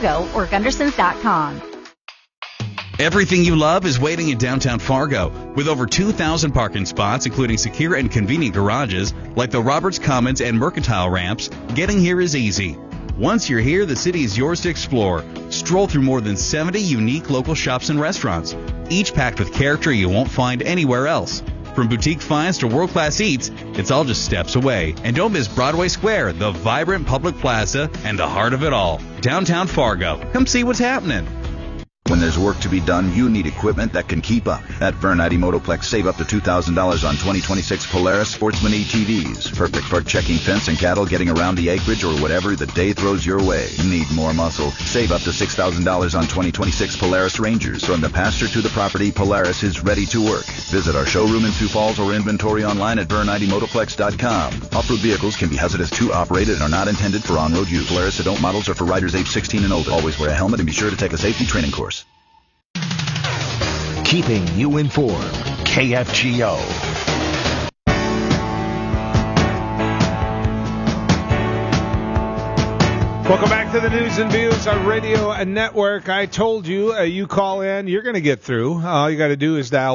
Fargo or Gundersons.com. Everything you love is waiting in downtown Fargo. With over 2,000 parking spots, including secure and convenient garages, like the Roberts Commons and Mercantile ramps, getting here is easy. Once you're here, the city is yours to explore. Stroll through more than 70 unique local shops and restaurants, each packed with character you won't find anywhere else. From boutique finds to world-class eats, it's all just steps away. And don't miss Broadway Square, the vibrant public plaza, and the heart of it all, downtown Fargo. Come see what's happening. When there's work to be done, you need equipment that can keep up. At Vernite Motoplex, save up to $2,000 on 2026 Polaris Sportsman ATVs. Perfect for checking fence and cattle, getting around the acreage, or whatever the day throws your way. Need more muscle? Save up to $6,000 on 2026 Polaris Rangers. From the pasture to the property, Polaris is ready to work. Visit our showroom in Sioux Falls or inventory online at VerniteMotoplex.com. Off-road vehicles can be hazardous to operate and are not intended for on-road use. Polaris adult models are for riders age 16 and older. Always wear a helmet and be sure to take a safety training course. Keeping you informed. KFGO. Welcome back to the News and Views on Radio Network. I told you, you call in, you're going to get through. All you got to do is dial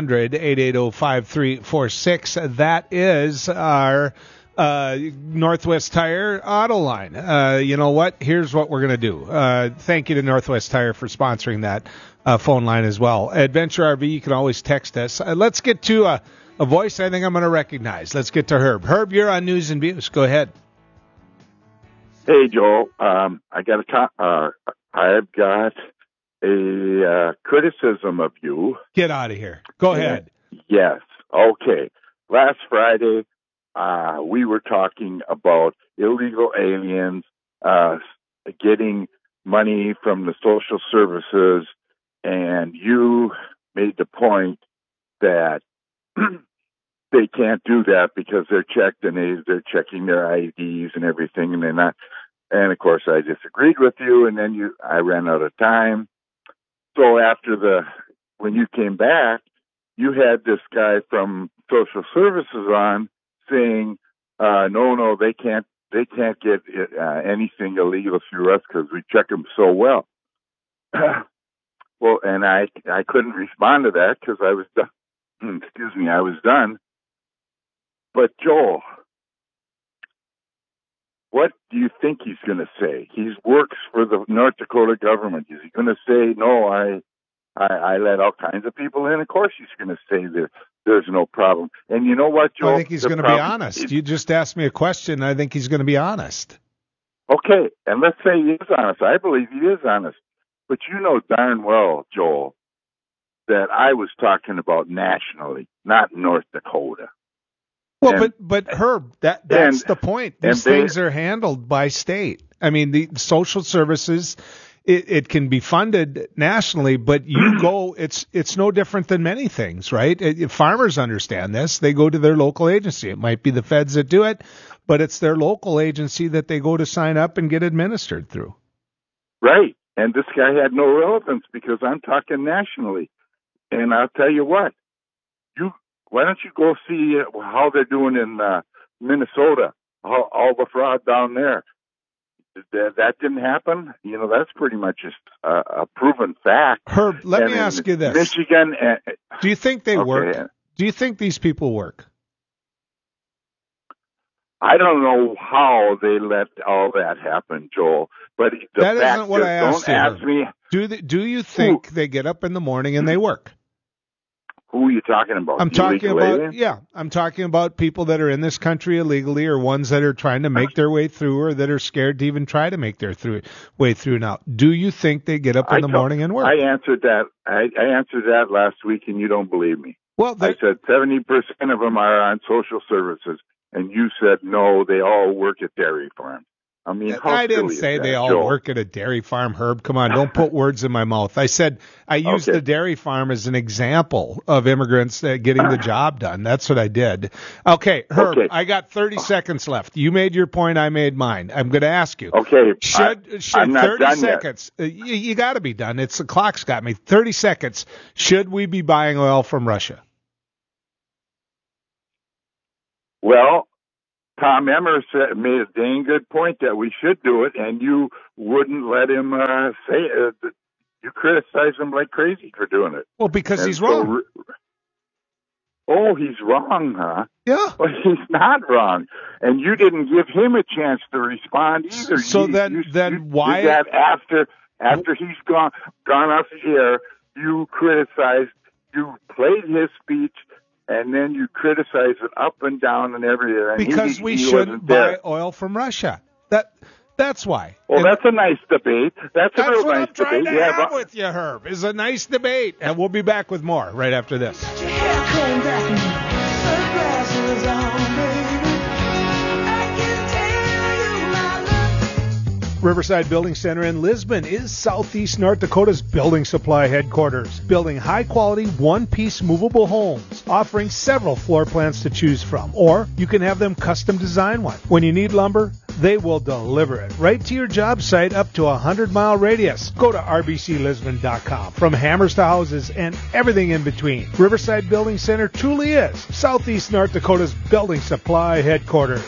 1-800-880-5346. That is our Northwest Tire auto line. You know what? Here's what we're going to do. Thank you to Northwest Tire for sponsoring that phone line as well. Adventure RV, you can always text us. Let's get to a voice I think I'm going to recognize. Let's get to Herb. Herb, you're on News and Views. Go ahead. Hey, Joel. I've got a criticism of you. Get out of here. Go ahead. Yes. Okay. Last Friday, we were talking about illegal aliens getting money from the social services, and you made the point that they can't do that because they're checked and they're checking their IDs and everything, and they're not. And of course, I disagreed with you, and then I ran out of time. So when you came back, you had this guy from social services on saying, no, they can't get anything illegal through us because we check them so well. Well, and I couldn't respond to that because I was done. Excuse me, I was done. But Joel, what do you think he's going to say? He works for the North Dakota government. Is he going to say, no, I let all kinds of people in? Of course he's going to say there's no problem. And you know what, Joel? I think he's going to be honest. You just asked me a question. I think he's going to be honest. Okay, and let's say he is honest. I believe he is honest. But you know darn well, Joel, that I was talking about nationally, not North Dakota. Well, but Herb, that's the point. These things are handled by state. I mean, the social services, it can be funded nationally, but you go, it's no different than many things, right? Farmers understand this. They go to their local agency. It might be the feds that do it, but it's their local agency that they go to sign up and get administered through. Right. And this guy had no relevance because I'm talking nationally. And I'll tell you what, why don't you go see how they're doing in Minnesota, all the fraud down there. That didn't happen. You know, that's pretty much just a proven fact. Herb, let me ask you this. Michigan. Do you think they work? Do you think these people work? I don't know how they let all that happen, Joel. But that isn't what I asked you. Don't ask me. Do you think they get up in the morning and they work? Who are you talking about? I'm talking about people that are in this country illegally, or ones that are trying to make their way through, or that are scared to even try to make their way through now. Do you think they get up in the morning and work? I answered that. I answered that last week, and you don't believe me. Well, I said 70% of them are on social services, and you said no, they all work at dairy farms. I mean, I didn't say they all work at a dairy farm, Herb. Come on, don't put words in my mouth. I said I used the dairy farm as an example of immigrants getting the job done. That's what I did. Okay, Herb, I got 30 seconds left. You made your point, I made mine. I'm going to ask you. Okay, should I'm not 30 done seconds? You got to be done. The clock's got me. 30 seconds. Should we be buying oil from Russia? Well, Tom Emmer made a dang good point that we should do it, and you wouldn't let him say it. You criticize him like crazy for doing it. Well, because he's wrong. Oh, he's wrong, huh? Yeah. Well, he's not wrong. And you didn't give him a chance to respond either. So you why? Did that after he's gone off the air, you criticized, you played his speech, and then you criticized it up and down and everything. Because we shouldn't buy oil from Russia. That's why. Well, that's a nice debate. That's a real what nice I'm trying debate. to have with you, Herb. It's a nice debate. And we'll be back with more right after this. Riverside Building Center in Lisbon is Southeast North Dakota's building supply headquarters, building high-quality, one-piece movable homes, offering several floor plans to choose from, or you can have them custom design one. When you need lumber, they will deliver it right to your job site up to a 100-mile radius. Go to rbclisbon.com. From hammers to houses and everything in between, Riverside Building Center truly is Southeast North Dakota's building supply headquarters.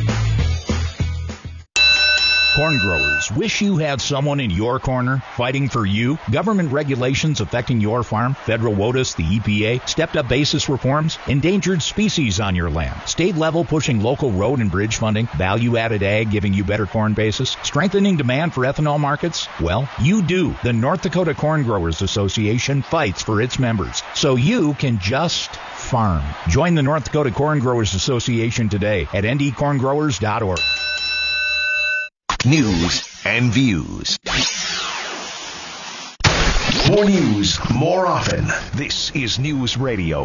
Corn growers, wish you had someone in your corner fighting for you? Government regulations affecting your farm, federal WOTUS, the EPA, stepped-up basis reforms, endangered species on your land, state level pushing local road and bridge funding, value-added ag giving you better corn basis, strengthening demand for ethanol markets? Well, you do. The North Dakota Corn Growers Association fights for its members, so you can just farm. Join the North Dakota Corn Growers Association today at ndcorngrowers.org. News and views. More news, more often. This is News Radio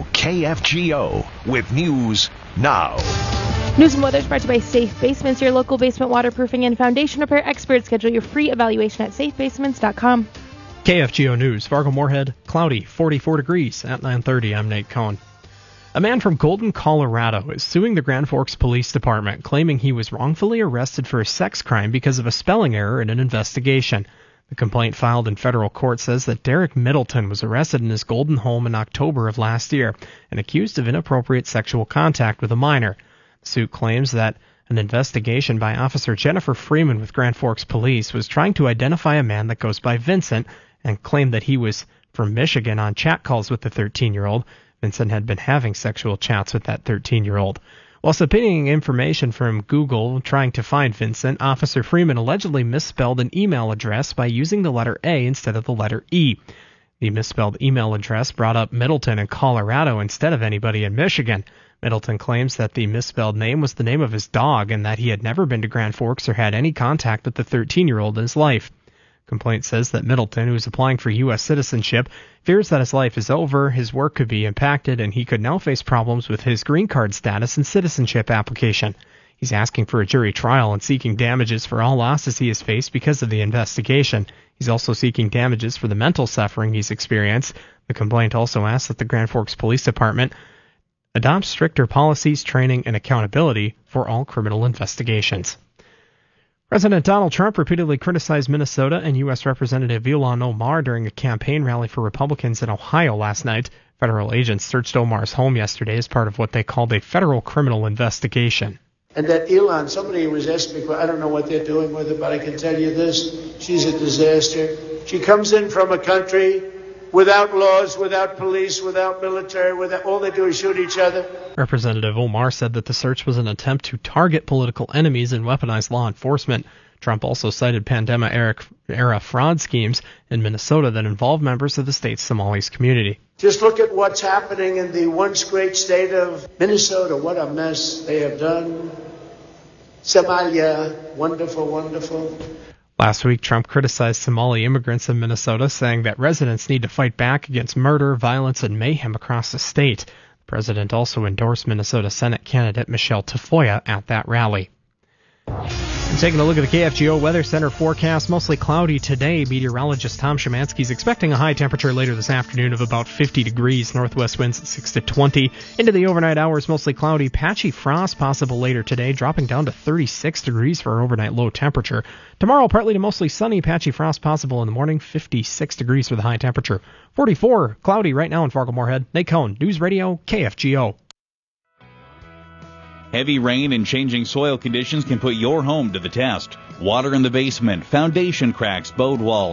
KFGO with News Now. News and weather is brought to you by Safe Basements, your local basement waterproofing and foundation repair experts. Schedule your free evaluation at safebasements.com. KFGO News, Fargo-Moorhead, cloudy, 44 degrees at 9:30. I'm Nate Cohn. A man from Golden, Colorado is suing the Grand Forks Police Department, claiming he was wrongfully arrested for a sex crime because of a spelling error in an investigation. The complaint filed in federal court says that Derek Middleton was arrested in his Golden home in October of last year and accused of inappropriate sexual contact with a minor. The suit claims that an investigation by Officer Jennifer Freeman with Grand Forks Police was trying to identify a man that goes by Vincent and claimed that he was from Michigan on chat calls with the 13-year-old. Vincent had been having sexual chats with that 13-year-old. While subpoenaing information from Google trying to find Vincent, Officer Freeman allegedly misspelled an email address by using the letter A instead of the letter E. The misspelled email address brought up Middleton in Colorado instead of anybody in Michigan. Middleton claims that the misspelled name was the name of his dog and that he had never been to Grand Forks or had any contact with the 13-year-old in his life. Complaint says that Middleton, who is applying for U.S. citizenship, fears that his life is over, his work could be impacted, and he could now face problems with his green card status and citizenship application. He's asking for a jury trial and seeking damages for all losses he has faced because of the investigation. He's also seeking damages for the mental suffering he's experienced. The complaint also asks that the Grand Forks Police Department adopt stricter policies, training, and accountability for all criminal investigations. President Donald Trump repeatedly criticized Minnesota and U.S. Representative Ilhan Omar during a campaign rally for Republicans in Ohio last night. Federal agents searched Omar's home yesterday as part of what they called a federal criminal investigation. And that Ilhan, somebody was asking me, I don't know what they're doing with her, but I can tell you this, she's a disaster. She comes in from a country without laws, without police, without military, all they do is shoot each other. Representative Omar said that the search was an attempt to target political enemies and weaponize law enforcement. Trump also cited pandemic-era fraud schemes in Minnesota that involved members of the state's Somalis community. Just look at what's happening in the once great state of Minnesota. What a mess they have done. Somalia, wonderful, wonderful. Last week, Trump criticized Somali immigrants in Minnesota, saying that residents need to fight back against murder, violence, and mayhem across the state. The president also endorsed Minnesota Senate candidate Michelle Tafoya at that rally. And taking a look at the KFGO Weather Center forecast, mostly cloudy today. Meteorologist Tom Szymanski is expecting a high temperature later this afternoon of about 50 degrees. Northwest winds at 6 to 20. Into the overnight hours, mostly cloudy. Patchy frost possible later today, dropping down to 36 degrees for our overnight low temperature. Tomorrow, partly to mostly sunny. Patchy frost possible in the morning. 56 degrees for the high temperature. 44 cloudy right now in Fargo-Moorhead. Nate Cohn, News Radio KFGO. Heavy rain and changing soil conditions can put your home to the test. Water in the basement, foundation cracks, bowed walls,